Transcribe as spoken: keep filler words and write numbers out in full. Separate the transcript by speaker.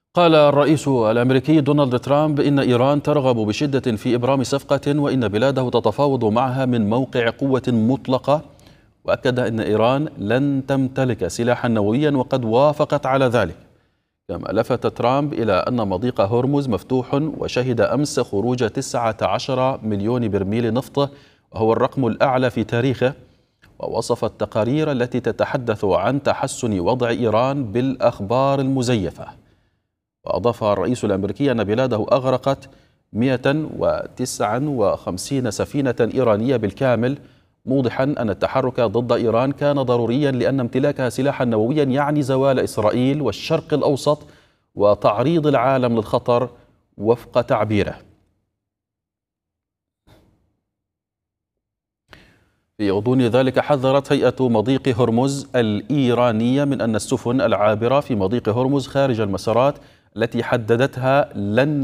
Speaker 1: قال الرئيس الأمريكي دونالد ترامب إن إيران ترغب بشدة في إبرام صفقة وإن بلاده تتفاوض معها من موقع قوة مطلقة، وأكد أن إيران لن تمتلك سلاحا نوويا وقد وافقت على ذلك. كما لفت ترامب إلى أن مضيق هرمز مفتوح وشهد أمس خروج تسعة عشر مليون برميل نفط وهو الرقم الأعلى في تاريخه، ووصف التقارير التي تتحدث عن تحسن وضع إيران بالأخبار المزيفة. وأضاف الرئيس الأمريكي أن بلاده أغرقت مئة وتسعة وخمسين سفينة إيرانية بالكامل، موضحا أن التحرك ضد إيران كان ضروريا لأن امتلاكها سلاحا نوويا يعني زوال إسرائيل والشرق الأوسط وتعريض العالم للخطر وفق تعبيره. في غضون ذلك حذرت هيئة مضيق هرمز الإيرانية من أن السفن العابرة في مضيق هرمز خارج المسارات التي حددتها لن